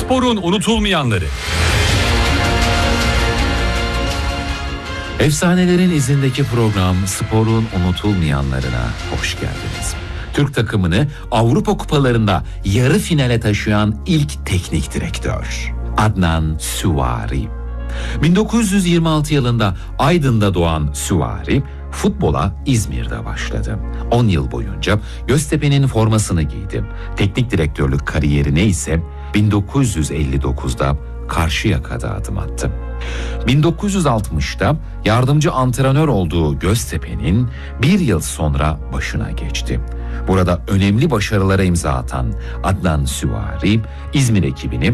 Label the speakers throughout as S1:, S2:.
S1: Sporun unutulmayanları.
S2: Efsanelerin izindeki program Sporun unutulmayanlarına hoş geldiniz. Türk takımını Avrupa kupalarında yarı finale taşıyan ilk teknik direktör Adnan Süvari. 1926 yılında Aydın'da doğan Süvari futbola İzmir'de başladı. 10 yıl boyunca Göztepe'nin formasını giydi. Teknik direktörlük kariyerine ise 1959'da Karşıyaka'da adım attı. 1960'da yardımcı antrenör olduğu Göztepe'nin bir yıl sonra başına geçti. Burada önemli başarılara imza atan Adnan Süvari, İzmir ekibini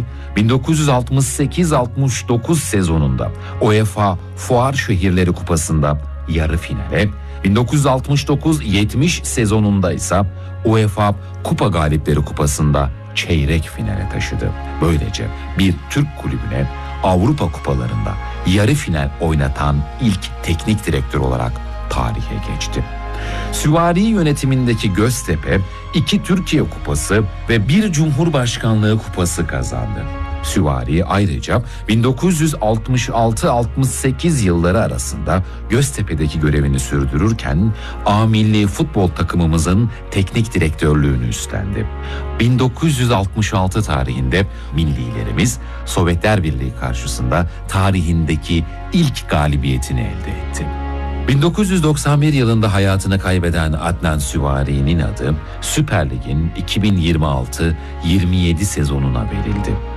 S2: 1968-69 sezonunda UEFA Fuar Şehirleri Kupası'nda yarı finale, 1969-70 sezonunda ise UEFA Kupa Galipleri Kupası'nda çeyrek finale taşıdı. Böylece bir Türk kulübüne Avrupa kupalarında yarı final oynatan ilk teknik direktör olarak tarihe geçti. Süvari yönetimindeki Göztepe 2 Türkiye Kupası ve 1 Cumhurbaşkanlığı Kupası kazandı. Süvari ayrıca 1966-68 yılları arasında Göztepe'deki görevini sürdürürken A milli futbol takımımızın teknik direktörlüğünü üstlendi. 1966 tarihinde millilerimiz Sovyetler Birliği karşısında tarihindeki ilk galibiyetini elde etti. 1991 yılında hayatını kaybeden Adnan Süvari'nin adı Süper Lig'in 2026-27 sezonuna verildi.